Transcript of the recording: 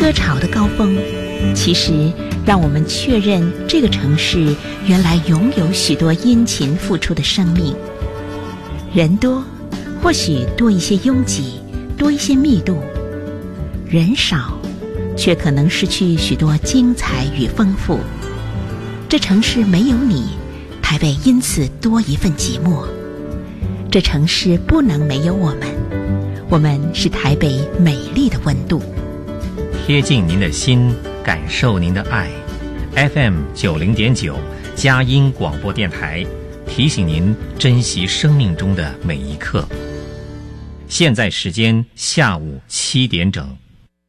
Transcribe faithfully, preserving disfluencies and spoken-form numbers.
车潮的高峰，其实让我们确认这个城市原来拥有许多殷勤付出的生命。人多，或许多一些拥挤，多一些密度；人少，却可能失去许多精彩与丰富。这城市没有你，台北因此多一份寂寞。这城市不能没有我们，我们是台北美丽的温度。 贴近您的心，感受您的爱。F M 九零点九佳音广播电台提醒您珍惜生命中的每一刻。现在时间下午七点整。